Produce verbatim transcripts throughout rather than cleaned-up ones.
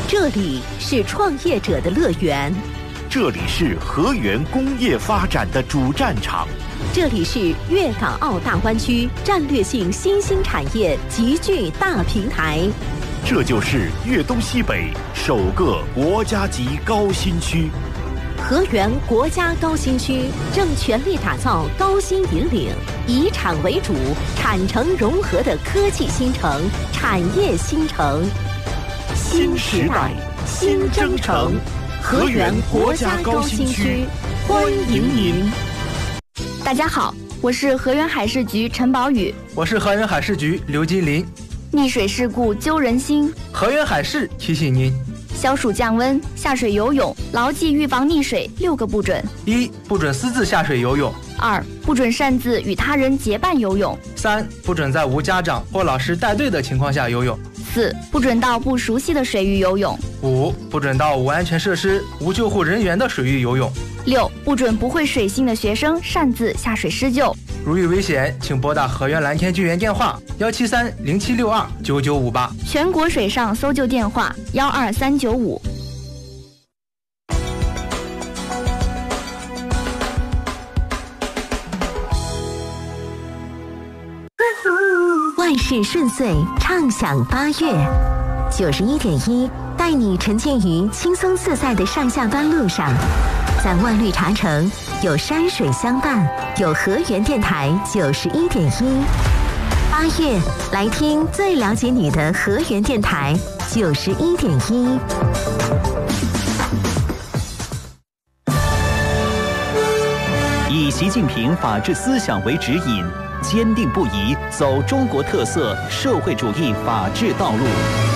这里是创业者的乐园， 这里是河源工业发展的主战场， 这里是粤港澳大湾区战略性新兴产业集聚大平台， 这就是粤东西北首个国家级高新区。 河源国家高新区正全力打造高新引领、以产为主、产城融合的科技新城、产业新城。新时代，新征程，河源国家高新区，欢迎您。 大家好，我是河源海事局陈宝宇， 我是河源海事局刘金林。 溺水事故揪人心， 河源海事提醒您： 消暑降温，下水游泳牢记预防溺水六个不准： 一、不准私自下水游泳； 二、不准擅自与他人结伴游泳； 三、不准在无家长或老师带队的情况下游泳； 四、不准到不熟悉的水域游泳； 五、不准到无安全设施、无救护人员的水域游泳； 六、不准不会水性的学生擅自下水施救。 如遇危险，请拨打河源蓝天救援电话幺七三零七六二九九五八， 全国水上搜救电话幺二三九五。 万事顺遂，畅享八月。九十一点一带你沉浸于轻松自在的上下班路上，在万绿茶城有山水相伴，有河源电台九十一点一。八月来听最了解你的河源电台九十一点一。 以习近平法治思想为指引，坚定不移走中国特色社会主义法治道路。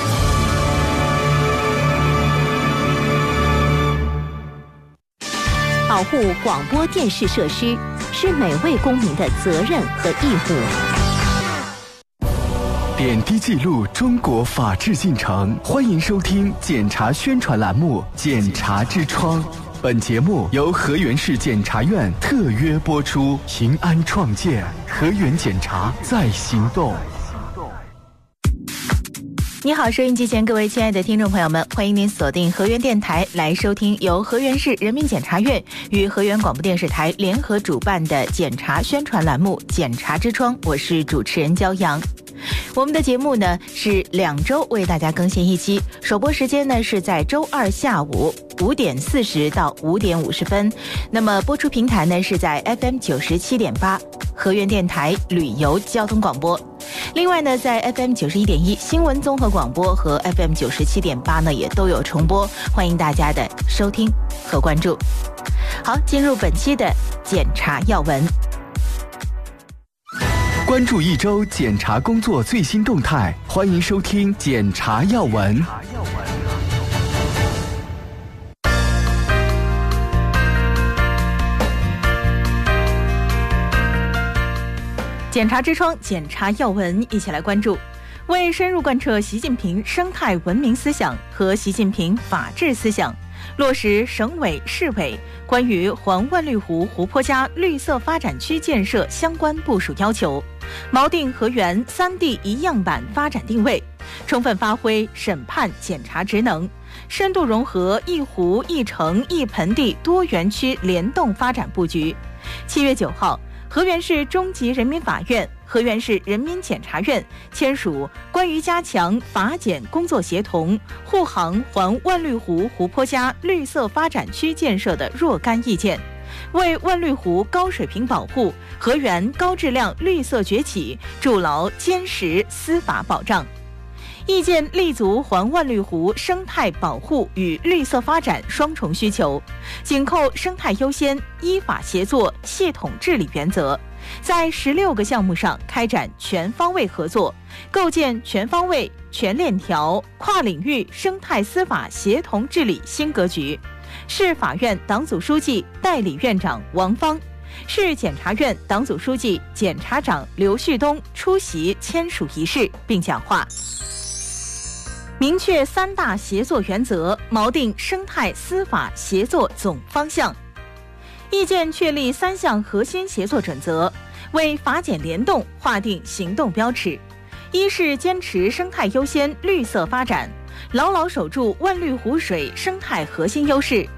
保护广播电视设施是每位公民的责任和义务。 点滴记录中国法治进程，欢迎收听检察宣传栏目《检察之窗》。本节目由河源市检察院特约播出，平安创建，河源检察在行动。 你好，收音机前各位亲爱的听众朋友们，欢迎您锁定河源电台来收听由河源市人民检察院与河源广播电视台联合主办的检察宣传栏目《检察之窗》，我是主持人焦阳。我们的节目呢是两周为大家更新一期，首播时间呢是在周二下午五点四十到五点五十分，那么播出平台呢是在 F M 九十七点八河源电台旅游交通广播。另外呢，在 F M 九十一点一新闻综合广播和 F M 九十七点八呢也都有重播，欢迎大家的收听和关注。好，进入本期的检察要闻。 关注一周检察工作最新动态，欢迎收听检察要闻。 检察之窗，检察要闻，一起来关注。为深入贯彻习近平生态文明思想和习近平法治思想，落实省委市委关于环万绿湖湖泊加绿色发展区建设相关部署要求，锚定河源三地一样板发展定位，充分发挥审判检察职能，深度融合一湖一城一盆地多园区联动发展布局。七月九号，河源市中级人民法院、河源市人民检察院签署关于加强法检工作协同、护航环万绿湖湖泊加绿色发展区建设的若干意见，为万绿湖高水平保护、河源高质量绿色崛起筑牢坚实司法保障。意见立足环万绿湖生态保护与绿色发展双重需求，紧扣生态优先、依法协作、系统治理原则，在十六个项目上开展全方位合作，构建全方位、全链条、跨领域生态司法协同治理新格局。市法院党组书记、代理院长王芳，市检察院党组书记、检察长刘旭东出席签署仪式并讲话。明确三大协作原则，锚定生态司法协作总方向。意见确立三项核心协作准则，为法检联动划定行动标尺。一是坚持生态优先、绿色发展， 牢牢守住万绿湖水生态核心优势。